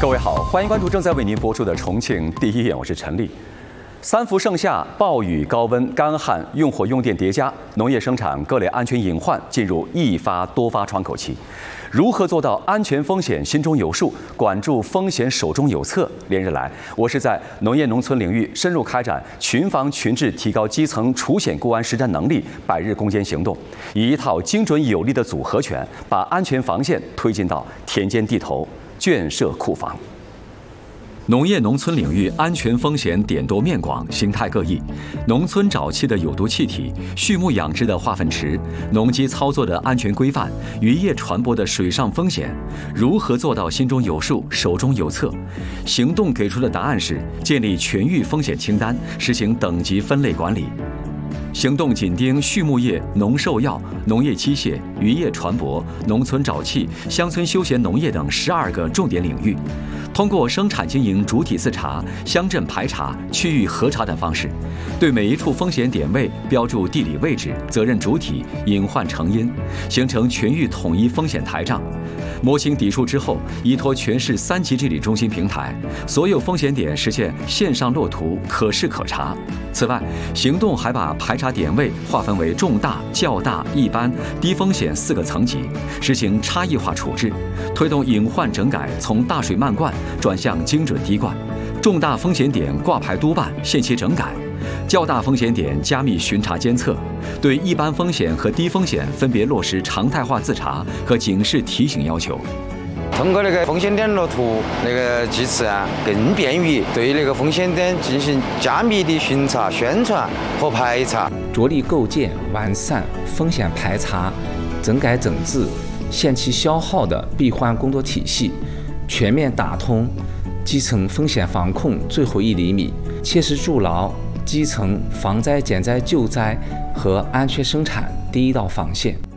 各位好，欢迎关注正在为您播出的《重庆第一眼》，我是陈丽。三伏盛夏，暴雨、高温、干旱，用火用电叠加，农业生产各类安全隐患进入一发多发窗口期。如何做到安全风险心中有数，管住风险手中有策？连日来，我是在农业农村领域深入开展群防群治，提高基层除险固安实战能力100日攻坚行动，以一套精准有力的组合拳，把安全防线推进到田间地头、圈舍库房。农业农村领域安全风险点多面广，形态各异。农村沼气的有毒气体、畜牧养殖的化粪池、农机操作的安全规范、渔业船舶的水上风险，如何做到心中有数、手中有策？行动给出的答案是建立全域风险清单，实行等级分类管理。行动紧盯畜牧业、农兽药、农业机械、渔业船舶、农村沼气、乡村休闲农业等12个重点领域，通过生产经营主体自查、乡镇排查、区域核查等方式，对每一处风险点位标注地理位置、责任主体、隐患成因，形成全域统一风险台账。模型底数之后，依托全市3级治理中心平台，所有风险点实现线上落图、可视可查。此外，行动还把排查点位划分为重大、较大、一般、低风险4个层级，实行差异化处置，推动隐患整改从大水漫灌转向精准滴灌，重大风险点挂牌督办、限期整改，较大风险点加密巡查监测，对一般风险和低风险分别落实常态化自查和警示提醒要求。 通过风险点落图机制更便于对风险点进行加密的巡查、宣传和排查， 着力构建完善风险排查、整改整治、限期消耗的闭环工作体系，全面打通基层风险防控最后1厘米，切实筑牢基层防灾减灾救灾和安全生产第一道防线。